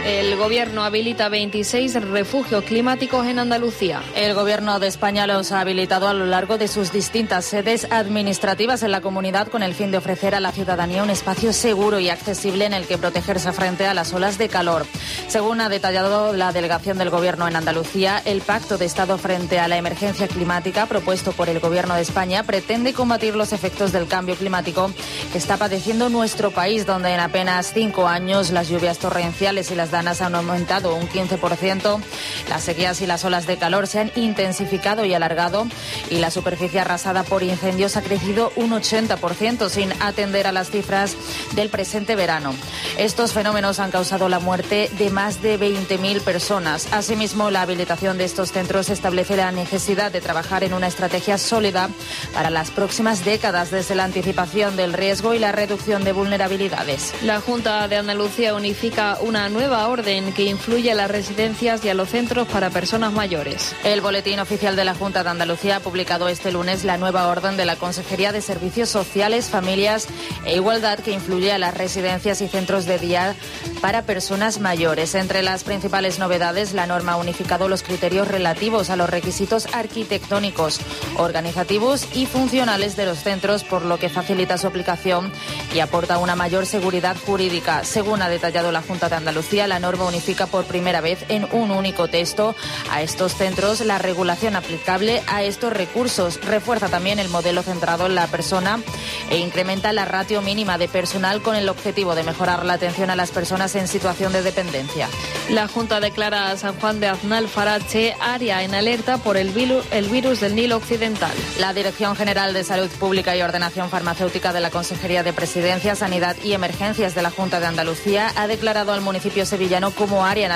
El Gobierno habilita 26 refugios climáticos en Andalucía. El Gobierno de España los ha habilitado a lo largo de sus distintas sedes administrativas en la comunidad con el fin de ofrecer a la ciudadanía un espacio seguro y accesible en el que protegerse frente a las olas de calor. Según ha detallado la delegación del Gobierno en Andalucía, el Pacto de Estado frente a la emergencia climática propuesto por el Gobierno de España pretende combatir los efectos del cambio climático que está padeciendo nuestro país, donde en apenas 5 años las lluvias torrenciales y las danas han aumentado un 15%, las sequías y las olas de calor se han intensificado y alargado y la superficie arrasada por incendios ha crecido un 80% sin atender a las cifras del presente verano. Estos fenómenos han causado la muerte de más de 20.000 personas. Asimismo, la habilitación de estos centros establece la necesidad de trabajar en una estrategia sólida para las próximas décadas desde la anticipación del riesgo y la reducción de vulnerabilidades. La Junta de Andalucía unifica una nueva orden que influye a las residencias y a los centros para personas mayores. El Boletín Oficial de la Junta de Andalucía ha publicado este lunes la nueva orden de la Consejería de Servicios Sociales, Familias e Igualdad que influye a las residencias y centros de día para personas mayores. Entre las principales novedades, la norma ha unificado los criterios relativos a los requisitos arquitectónicos, organizativos y funcionales de los centros, por lo que facilita su aplicación y aporta una mayor seguridad jurídica. Según ha detallado la Junta de Andalucía, la norma unifica por primera vez en un único texto a estos centros la regulación aplicable a estos recursos. Refuerza también el modelo centrado en la persona e incrementa la ratio mínima de personal con el objetivo de mejorar la atención a las personas en situación de dependencia. La Junta declara a San Juan de Aznalfarache área en alerta por el virus del Nilo Occidental. La Dirección General de Salud Pública y Ordenación Farmacéutica de la Consejería de Presidencia, Sanidad y Emergencias de la Junta de Andalucía ha declarado al municipio sevillano como área en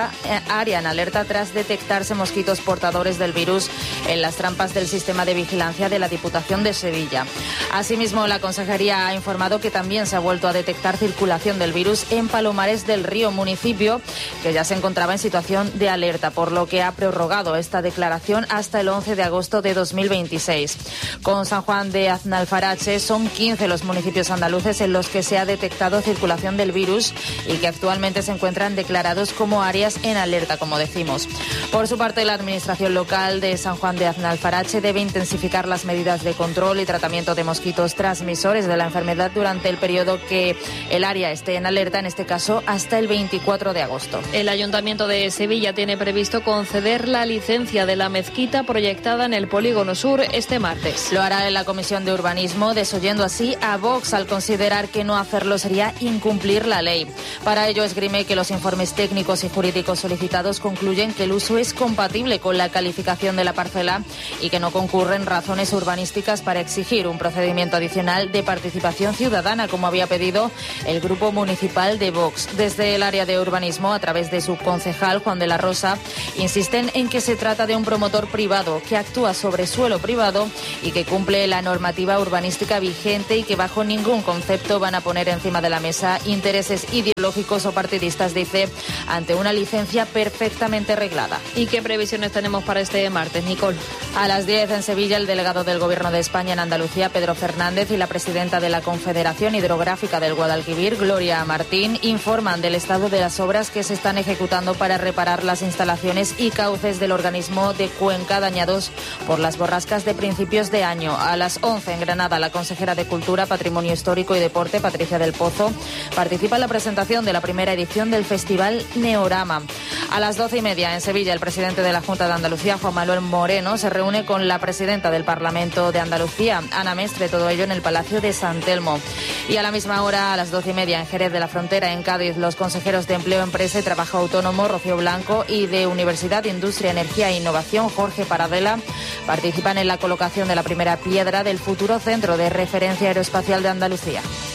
alerta tras detectarse mosquitos portadores del virus en las trampas del sistema de vigilancia de la Diputación de Sevilla. Asimismo, la Consejería ha informado que también se ha vuelto a detectar circulación del virus en Palomares del Río, municipio que ya se encontraba en situación de alerta, por lo que ha prorrogado esta declaración hasta el 11 de agosto de 2026. Con San Juan de Aznalfarache son 15 los municipios andaluces en los que se ha detectado circulación del virus y que actualmente se encuentran declarados como áreas en alerta, como decimos. Por su parte, la Administración local de San Juan de Aznalfarache debe intensificar las medidas de control y tratamiento de mosquitos transmisores de la enfermedad durante el periodo que el área esté en alerta, en este caso hasta el 24 de agosto. El Ayuntamiento de Sevilla tiene previsto conceder la licencia de la mezquita proyectada en el Polígono Sur este martes. Lo hará en la Comisión de Urbanismo, desoyendo así a Vox al considerar que no hacerlo sería incumplir la ley. Para ello esgrime que los informes técnicos y jurídicos solicitados concluyen que el uso es compatible con la calificación de la parcela y que no concurren razones urbanísticas para exigir un procedimiento adicional de participación ciudadana, como había pedido el Grupo Municipal de Vox. Desde el área de urbanismo, a través de su concejal Juan de la Rosa, insisten en que se trata de un promotor privado que actúa sobre suelo privado y que cumple la normativa urbanística vigente y que bajo ningún concepto van a poner encima de la mesa intereses ideológicos o partidistas, dice, ante una licencia perfectamente reglada. ¿Y qué previsiones tenemos para este martes, Nicole? A las 10 en Sevilla, el delegado del Gobierno de España en Andalucía, Pedro Fernández, y la presidenta de la Confederación Hidrográfica del Guadalquivir, Gloria Martín, informan del estado de las obras que se están ejecutando para reparar las instalaciones y cauces del organismo de Cuenca dañados por las borrascas de principios de año. A las 11 en Granada, la consejera de Cultura, Patrimonio Histórico y Deporte, Patricia del Pozo, participa en la presentación de la primera edición del Festival Neorama. A las 12:30 en Sevilla, el presidente de la Junta de Andalucía, Juan Manuel Moreno, se reúne con la presidenta del Parlamento de Andalucía, Ana Mestre, todo ello en el Palacio de San Telmo. Y a la misma hora, a las 12:30 en Jerez de la Frontera, en Cádiz, los consejeros de Empleo, Empresa y Trabajo Autónomo, Rocío Blanco, y de Universidad, Industria, Energía e Innovación, Jorge Paradela, participan en la colocación de la primera piedra del futuro Centro de Referencia Aeroespacial de Andalucía.